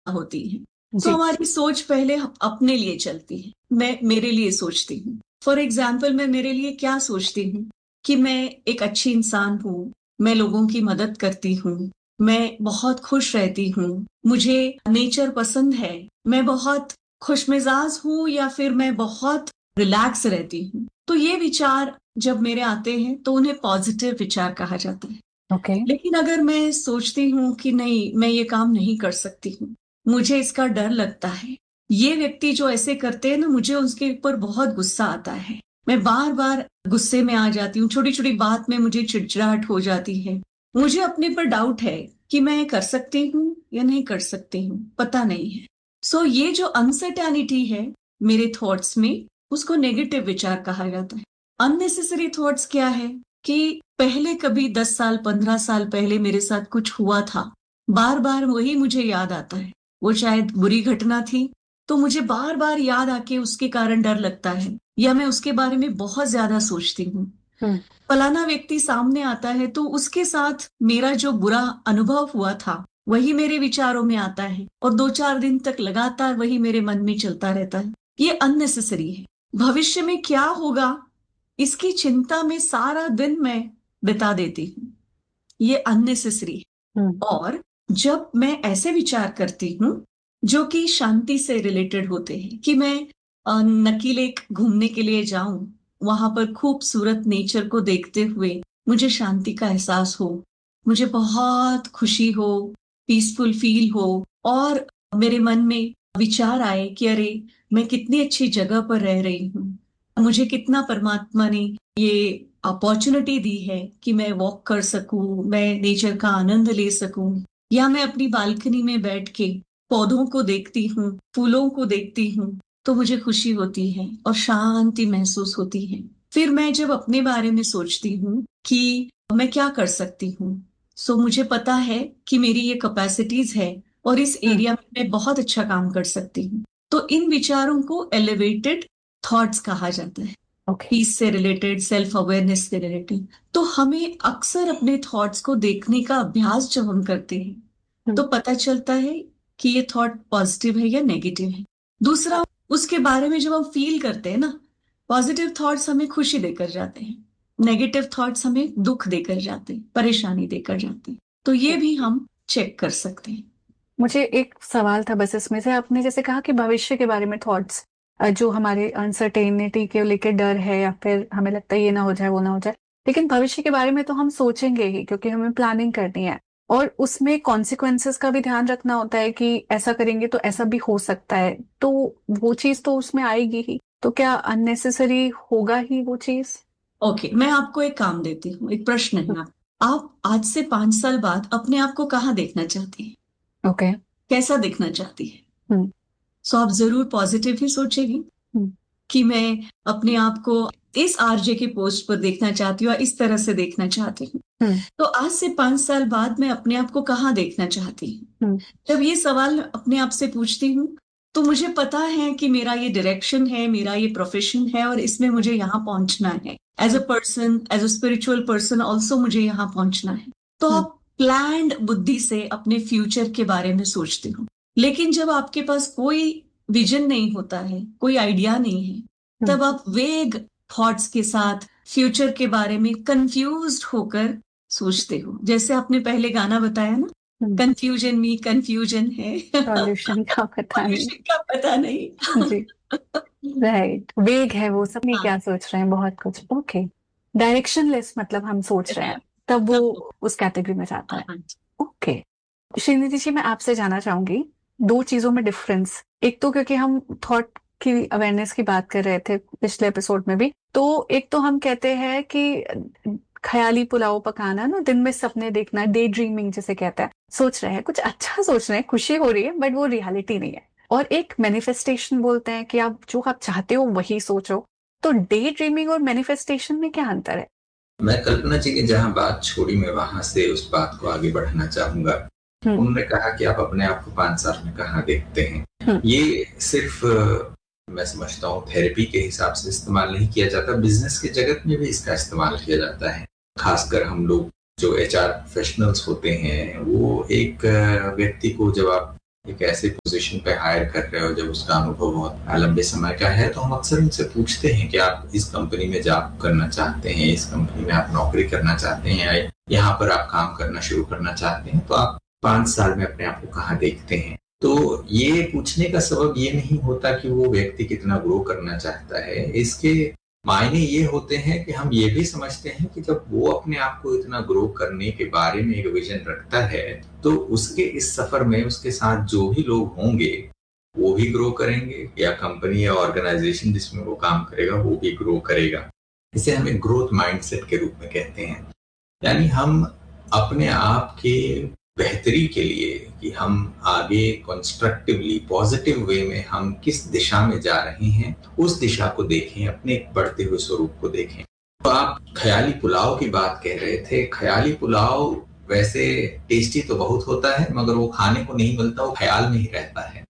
होती हैं। तो हमारी सोच पहले अपने लिए चलती है, मैं मेरे लिए सोचती हूँ। फॉर एग्जाम्पल, मैं मेरे लिए क्या सोचती हूँ कि मैं एक अच्छी इंसान हूँ, मैं लोगों की मदद करती हूँ, मैं बहुत खुश रहती हूँ, मुझे नेचर पसंद है, मैं बहुत खुशमिजाज हूँ या फिर मैं बहुत रिलैक्स रहती हूँ। तो ये विचार जब मेरे आते हैं तो उन्हें पॉजिटिव विचार कहा जाता है। लेकिन अगर मैं सोचती हूँ कि नहीं, मैं ये काम नहीं कर सकती हूँ, मुझे इसका डर लगता है, ये व्यक्ति जो ऐसे करते हैं ना, मुझे उसके ऊपर बहुत गुस्सा आता है, मैं बार बार गुस्से में आ जाती हूँ, छोटी छोटी बात में मुझे चिड़चिड़ाहट हो जाती है, मुझे अपने पर डाउट है कि मैं कर सकती हूँ या नहीं कर सकती हूँ, पता नहीं है। सो ये जो अनसर्टेनिटी है मेरे थॉट्स में, उसको नेगेटिव विचार कहा जाता है। अननेसेसरी थॉट्स क्या है कि पहले कभी 10 साल 15 साल पहले मेरे साथ कुछ हुआ था, बार बार वही मुझे याद आता है, वो शायद बुरी घटना थी, तो मुझे बार बार याद आके उसके कारण डर लगता है, या मैं उसके बारे में बहुत ज्यादा सोचती हूँ। फलाना व्यक्ति सामने आता है तो उसके साथ मेरा जो बुरा अनुभव हुआ था वही मेरे विचारों में आता है, और 2-4 दिन तक लगातार वही मेरे मन में चलता रहता है। ये अननेसेसरी है। भविष्य में क्या होगा इसकी चिंता में सारा दिन मैं बिता देती हूँ, ये अननेसेसरी है। और जब मैं ऐसे विचार करती हूँ जो कि शांति से रिलेटेड होते हैं, कि मैं नकी लेक घूमने के लिए जाऊं, वहां पर खूबसूरत नेचर को देखते हुए मुझे शांति का एहसास हो, मुझे बहुत खुशी हो, पीसफुल फील हो, और मेरे मन में विचार आए कि अरे, मैं कितनी अच्छी जगह पर रह रही हूँ, मुझे कितना परमात्मा ने ये अपॉर्चुनिटी दी है कि मैं वॉक कर सकूं, मैं नेचर का आनंद ले सकूं, या मैं अपनी बालकनी में बैठ के पौधों को देखती हूँ, फूलों को देखती हूँ, तो मुझे खुशी होती है और शांति महसूस होती है। फिर मैं जब अपने बारे में सोचती हूँ कि मैं क्या कर सकती हूँ, सो मुझे पता है कि मेरी ये कैपेसिटीज है और इस एरिया में मैं बहुत अच्छा काम कर सकती हूँ, तो इन विचारों को एलिवेटेड थॉट्स कहा जाता है। पीस से रिलेटेड, सेल्फ अवेयरनेस से रिलेटेड। तो हमें अक्सर अपने थॉट्स को देखने का अभ्यास जब हम करते हैं तो पता चलता है कि ये थॉट पॉजिटिव है या नेगेटिव है। दूसरा, उसके बारे में जब हम फील करते हैं ना, पॉजिटिव थॉट्स हमें खुशी देकर जाते हैं, नेगेटिव थॉट्स हमें दुख देकर जाते हैं, परेशानी देकर जाते हैं। तो ये भी हम चेक कर सकते हैं। मुझे एक सवाल था बस इसमें से, आपने जैसे कहा कि भविष्य के बारे में थॉट्स, जो हमारे अनसर्टेनिटी के लेके डर है, या फिर हमें लगता है ये ना हो जाए वो ना हो जाए, लेकिन भविष्य के बारे में तो हम सोचेंगे ही क्योंकि हमें प्लानिंग करनी है, और उसमें कॉन्सिक्वेंसेस का भी ध्यान रखना होता है कि ऐसा करेंगे तो ऐसा भी हो सकता है, तो वो चीज तो उसमें आएगी ही। तो क्या अननेसेसरी होगा ही वो चीज? ओके, मैं आपको एक काम देती हूँ, एक प्रश्न है। आप आज से 5 साल बाद अपने आप को कहाँ देखना चाहती हैं? ओके। कैसा देखना चाहती है? हम्म। सो आप जरूर पॉजिटिव ही सोचेगी हम्म। कि मैं अपने आप को इस आरजे के पोस्ट पर देखना चाहती हूँ, इस तरह से देखना चाहती हूँ। हम्म। तो आज से 5 साल बाद मैं अपने आप को कहाँ देखना चाहती हूँ? हम्म। जब ये सवाल अपने आप से पूछती हूँ तो मुझे पता है कि मेरा ये डायरेक्शन है, मेरा ये प्रोफेशन है, और इसमें मुझे यहाँ पहुंचना है। As a person, as a spiritual person also मुझे यहाँ पहुंचना है। तो आप प्लान्ड बुद्धि से अपने फ्यूचर के बारे में सोचते हो। लेकिन जब आपके पास कोई विजन नहीं होता है, कोई आइडिया नहीं है, तब आप वेग थॉट्स के साथ फ्यूचर के बारे में कंफ्यूज्ड होकर सोचते हो। जैसे आपने पहले गाना बताया ना, कंफ्यूजन में कंफ्यूजन है, सॉल्यूशन का पता नहीं। सॉल्यूशन का पता नहीं। जी। राइट, वेग है वो, सब नहीं हाँ, क्या सोच रहे हैं, बहुत कुछ। ओके, डायरेक्शनलेस मतलब हम सोच रहे हैं, तब वो तब उस कैटेगरी में जाता है। हाँ, ओके। श्रीनिधि जी, मैं आपसे जानना चाहूंगी दो चीजों में डिफरेंस। एक तो क्योंकि हम थॉट की अवेयरनेस की बात कर रहे थे पिछले एपिसोड में भी, तो एक तो हम कहते हैं कि ख्याली पुलाव पकाना ना, दिन में सपने देखना, डे ड्रीमिंग जिसे कहते हैं, सोच रहे हैं कुछ अच्छा, सोच रहे हैं, खुशी हो रही है, बट वो रियलिटी नहीं है। और एक मैनिफेस्टेशन बोलते हैं कि आप जो आप चाहते हो वही सोचो। तो डे ड्रीमिंग और मैनिफेस्टेशन में क्या अंतर है? मैं कल्पना जी की जहां बात छोड़ी, मैं वहां से उस बात को आगे बढ़ाना चाहूंगा। उन्होंने कहा कि आप अपने आप को 5 साल में कहाँ देखते हैं। ये सिर्फ मैं समझता हूँ थेरेपी के हिसाब से इस्तेमाल नहीं किया जाता, बिजनेस के जगत में भी इसका इस्तेमाल किया जाता है। खासकर हम लोग जो HR प्रोफेशनल्स होते हैं, वो एक व्यक्ति को जब आप एक ऐसे पोजीशन पे हायर कर रहे हो जब उसका अनुभव बहुत लंबे समय का है, तो हम अक्सर उनसे पूछते हैं कि आप इस कंपनी में जॉब करना चाहते हैं, इस कंपनी में आप नौकरी करना चाहते हैं, या यहाँ पर आप काम करना शुरू करना चाहते हैं, तो आप 5 साल में अपने आप को कहाँ देखते हैं। तो ये पूछने का सबब ये नहीं होता कि वो व्यक्ति कितना ग्रो करना चाहता है, इसके मायने ये होते हैं कि हम ये भी समझते हैं कि जब वो अपने आप को इतना ग्रो करने के बारे में एक विजन रखता है, तो उसके इस सफर में उसके साथ जो भी लोग होंगे वो भी ग्रो करेंगे, या कंपनी या ऑर्गेनाइजेशन जिसमें वो काम करेगा वो भी ग्रो करेगा। इसे हम एक ग्रोथ माइंडसेट के रूप में कहते हैं। यानी हम अपने आप के बेहतरी के लिए कि हम आगे कंस्ट्रक्टिवली पॉजिटिव वे में हम किस दिशा में जा रहे हैं, उस दिशा को देखें, अपने बढ़ते हुए स्वरूप को देखें। तो आप ख्याली पुलाव की बात कह रहे थे। ख्याली पुलाव वैसे टेस्टी तो बहुत होता है, मगर वो खाने को नहीं मिलता, वो ख्याल में ही रहता है।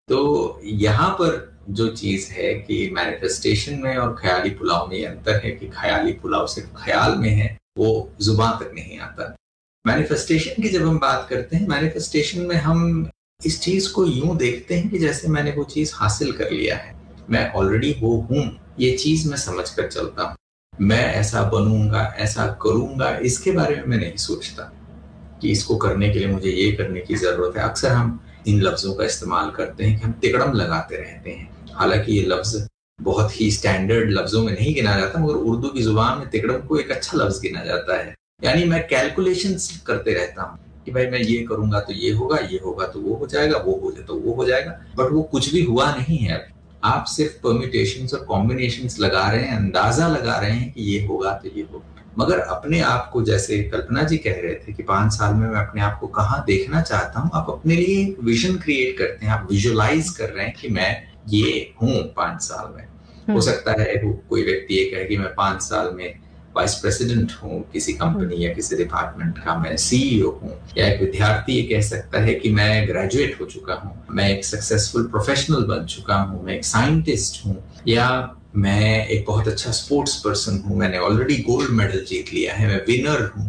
तो यहाँ पर जो चीज है कि मैनिफेस्टेशन में और ख्याली पुलाव में ये अंतर है कि ख्याली पुलाव सिर्फ ख्याल में है, वो जुबान तक नहीं आता। मैनिफेस्टेशन की जब हम बात करते हैं, मैनिफेस्टेशन में हम इस चीज को यूं देखते हैं कि जैसे मैंने वो चीज हासिल कर लिया है, मैं ऑलरेडी वो हूं, ये चीज मैं समझ कर चलता हूं। मैं ऐसा बनूंगा, ऐसा करूंगा, इसके बारे में मैं नहीं सोचता कि इसको करने के लिए मुझे ये करने की जरूरत है। अक्सर हम इन लफ्जों का इस्तेमाल करते हैं कि हम तिकड़म लगाते रहते हैं। हालांकि ये लफ्ज बहुत ही स्टैंडर्ड लफ्जों में नहीं गिना जाता, मगर उर्दू की जुबान में तिकड़म को एक अच्छा लफ्ज गिना जाता है। यानी मैं कैलकुलेशंस करते रहता हूँ कि भाई मैं ये करूंगा तो ये होगा, ये होगा तो वो हो जाएगा, वो हो जाए तो वो हो जाएगा, बट वो कुछ भी हुआ नहीं है। आप सिर्फ परम्यूटेशंस और कॉम्बिनेशंस लगा रहे हैं, अंदाजा लगा रहे हैं कि ये होगा तो ये होगा। मगर अपने आप को, जैसे कल्पना जी कह रहे थे कि 5 साल में मैं अपने आप को कहाँ देखना चाहता हूँ, आप अपने लिए विजन क्रिएट करते हैं, आप विजुअलाइज कर रहे हैं कि मैं ये हूँ 5 साल में। हो सकता है कोई व्यक्ति ये कहे कि मैं 5 साल में वाइस प्रेसिडेंट हूँ किसी कंपनी या किसी डिपार्टमेंट का, मैं सीईओ हूँ, या एक विद्यार्थी ये कह सकता है कि मैं ग्रेजुएट हो चुका हूँ, मैं एक सक्सेसफुल प्रोफेशनल बन चुका हूँ, मैं एक साइंटिस्ट हूँ, या मैं एक बहुत अच्छा स्पोर्ट्स पर्सन हूँ, मैंने ऑलरेडी गोल्ड मेडल जीत लिया है, मैं विनर हूँ।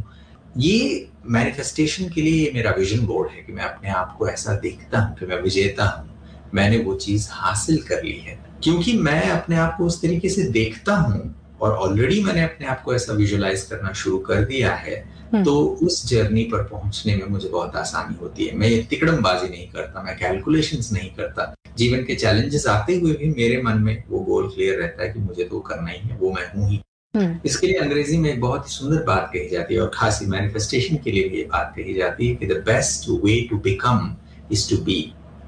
ये मैनिफेस्टेशन के लिए मेरा विजन बोर्ड है कि मैं अपने आप को ऐसा देखता हूँ कि मैं विजेता हूँ, मैंने वो चीज हासिल कर ली है। क्योंकि मैं अपने आप को उस तरीके से देखता हूँ और ऑलरेडी मैंने अपने आप को ऐसा विजुअलाइज करना शुरू कर दिया है, तो उस जर्नी पर पहुंचने में मुझे बहुत आसानी होती है। मैं ये तिकड़मबाजी नहीं करता, मैं कैलकुलेशंस नहीं करता। जीवन के चैलेंजेस आते हुए भी मेरे मन में वो गोल क्लियर रहता है कि मुझे तो करना ही है, वो मैं हूं ही। इसके लिए अंग्रेजी में एक बहुत ही सुंदर बात कही जाती है, और खासी मैनिफेस्टेशन के लिए भी ये बात कही जाती है कि the best way to become is to be.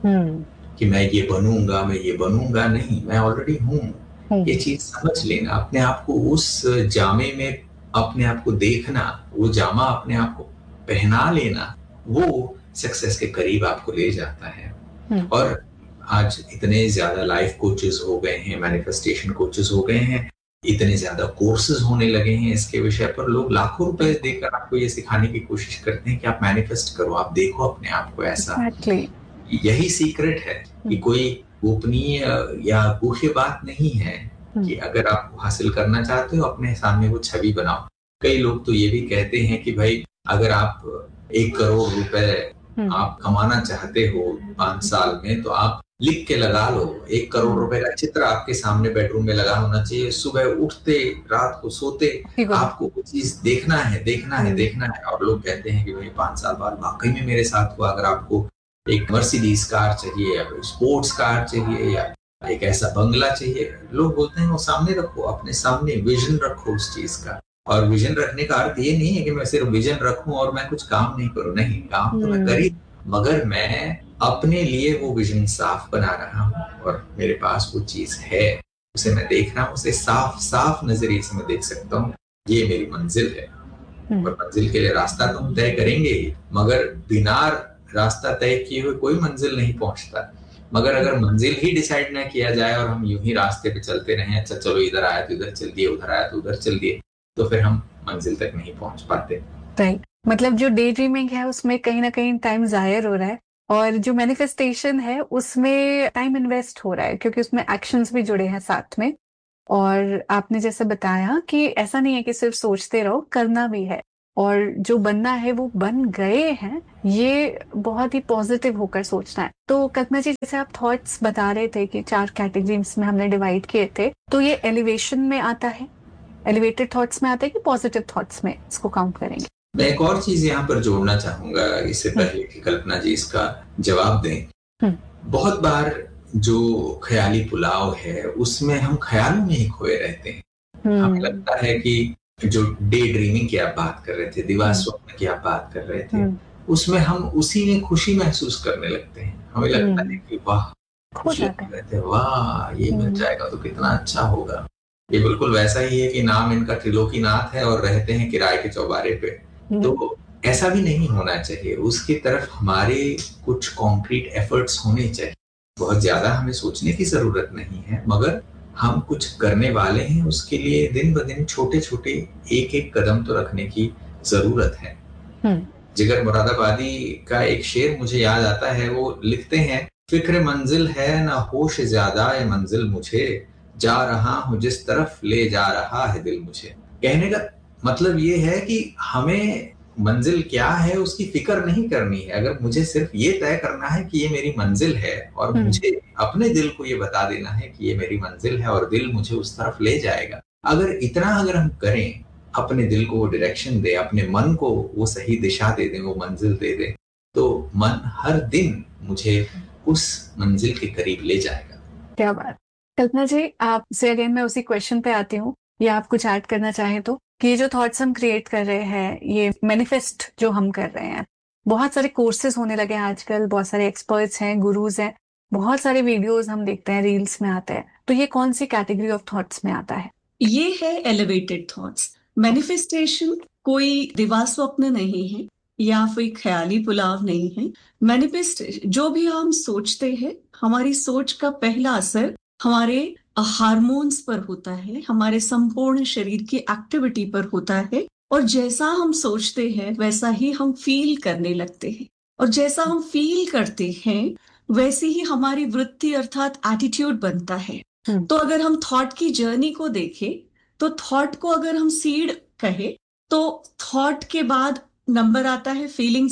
कि मैं ये बनूंगा, मैं ये बनूंगा नहीं, मैं ऑलरेडी हूँ। ये चीज समझ लेना, अपने आप को उस जामे में अपने आप को देखना, वो जामा अपने आप को पहना लेना, वो सक्सेस के करीब आपको ले जाता है। और आज इतने ज्यादा लाइफ कोचेस हो गए हैं, मैनिफेस्टेशन कोचेस हो गए हैं, इतने ज्यादा कोर्सेज होने लगे हैं इसके विषय पर। लोग लाखों रुपए देकर आपको ये सिखाने की कोशिश करते हैं कि आप मैनिफेस्ट करो, आप देखो अपने आप को ऐसा। यही सीक्रेट है कि कोई गोपनीय या गुह्य बात नहीं है कि अगर आप हासिल करना चाहते हो, अपने सामने वो छवि बनाओ। कई लोग तो ये भी कहते हैं कि भाई अगर आप 1 करोड़ रुपए आप कमाना चाहते हो 5 साल में, तो आप लिख के लगा लो। 1 करोड़ रुपए का चित्र आपके सामने बेडरूम में लगा होना चाहिए। सुबह उठते, रात को सोते, आपको वो चीज देखना है, देखना है, देखना है। और लोग कहते हैं कि भाई 5 साल बाद वाकई में मेरे साथ हुआ। अगर आपको एक मर्सिडीज कार चाहिए, या स्पोर्ट्स कार चाहिए, या एक ऐसा बंगला चाहिए, लोग बोलते हैं वो सामने रखो, अपने सामने विजन रखो उस चीज का। और विजन रखने का अर्थ ये नहीं है कि मैं सिर्फ विजन रखूं और मैं कुछ काम नहीं करूं। नहीं, काम तो मैं कर ही, मगर मैं अपने लिए वो विजन साफ बना रहा हूं और मेरे पास वो चीज है, उसे मैं देख रहा हूं, उसे साफ साफ नजरिए से मैं देख सकता हूँ। ये मेरी मंजिल है। और मंजिल के लिए रास्ता तो हम तय करेंगे ही, मगर बिना रास्ता तय किए हुए कोई मंजिल नहीं पहुंचता। मगर अगर मंजिल ही डिसाइड ना किया जाए और हम यूं ही रास्ते पे चलते रहें, अच्छा चलो इधर आया तो इधर चल दिए, उधर आया तो उधर चल दिए, तो फिर हम मंजिल तक नहीं पहुंच पाते। राइट, मतलब जो डे ड्रीमिंग है उसमें कहीं ना कहीं टाइम जाहिर हो रहा है, और जो मैनिफेस्टेशन है उसमें टाइम इन्वेस्ट हो रहा है, क्योंकि उसमें एक्शंस भी जुड़े हैं साथ में। और आपने जैसे बताया कि ऐसा नहीं है कि सिर्फ सोचते रहो, करना भी है। और जो बनना है वो बन गए हैं, ये बहुत ही पॉजिटिव होकर सोचना है। तो कल्पना जी, जैसे आप थॉट्स बता रहे थे कि 4 कैटेगरीज में हमने डिवाइड किए थे, तो ये एलिवेशन में आता है, एलिवेटेड थॉट्स में आता है कि पॉजिटिव थॉट्स में इसको काउंट करेंगे? मैं एक और चीज यहाँ पर जोड़ना चाहूंगा इससे पहले कि कल्पना जी इसका जवाब दें। बहुत बार जो ख्याली पुलाव है उसमें हम ख्यालों में ही खोए रहते हैं। हमें लगता है कि जो डे ड्रीमिंग की आप बात कर रहे थे, दिवा स्वप्न की आप बात कर रहे थे, उसमें हम उसी में खुशी महसूस करने लगते हैं। हमें लगता है कि वाह, खुशी रहते हैं, वाह ये मिल जाएगा तो कितना अच्छा होगा। ये बिल्कुल वैसा ही है कि नाम इनका त्रिलोकीनाथ है और रहते हैं किराए के चौबारे पे। तो ऐसा भी नहीं होना चाहिए, उसकी तरफ हमारे कुछ कॉन्क्रीट एफर्ट्स होने चाहिए। बहुत ज्यादा हमें सोचने की जरूरत नहीं है, मगर हम कुछ करने वाले हैं उसके लिए दिन ब दिन छोटे छोटे एक एक कदम तो रखने की जरूरत है। जिगर मुरादाबादी का एक शेर मुझे याद आता है, वो लिखते हैं, फिक्र मंजिल है ना होश ज्यादा ये मंजिल मुझे, जा रहा हूं जिस तरफ ले जा रहा है दिल मुझे। कहने का मतलब ये है कि हमें मंजिल क्या है उसकी फिक्र नहीं करनी है। अगर मुझे सिर्फ ये तय करना है कि ये मेरी मंजिल है और मुझे अपने दिल को ये बता देना है कि ये मेरी मंजिल है और दिल मुझे उस तरफ ले जाएगा, अगर हम करें, अपने दिल को वो डायरेक्शन दे, अपने मन को वो सही दिशा दे दें, वो मंजिल दे दें, तो मन हर दिन मुझे उस मंजिल के करीब ले जाएगा। क्या बात। कल्पना जी, आपसे अगेन मैं उसी क्वेश्चन पे आती हूँ, या आप कुछ ऐड करना चाहें तो, कि ये जो थॉट्स हम क्रिएट कर रहे हैं, ये मैनिफेस्ट जो हम कर रहे हैं, बहुत सारे कोर्सेज होने लगे हैं आजकल, बहुत सारे एक्सपर्ट्स हैं, गुरुज हैं, बहुत सारे वीडियोस हम देखते हैं, रील्स में आते हैं, तो ये कौन सी कैटेगरी ऑफ थॉट्स में आता है? ये है एलिवेटेड थॉट्स। मैनिफेस्टेशन कोई दिवा स्वप्न नहीं है या फिर ख्याली पुलाव नहीं है। मैनिफेस्ट जो भी हम सोचते हैं, हमारी सोच का पहला असर हमारे हार्मोन्स पर होता है, हमारे संपूर्ण शरीर की एक्टिविटी पर होता है, और जैसा हम सोचते हैं वैसा ही हम फील करने लगते हैं, और जैसा हम फील करते हैं वैसी ही हमारी वृत्ति अर्थात एटीट्यूड बनता है। तो अगर हम थॉट की जर्नी को देखें, तो थॉट को अगर हम सीड कहे, तो थॉट के बाद नंबर आता है फीलिंग्स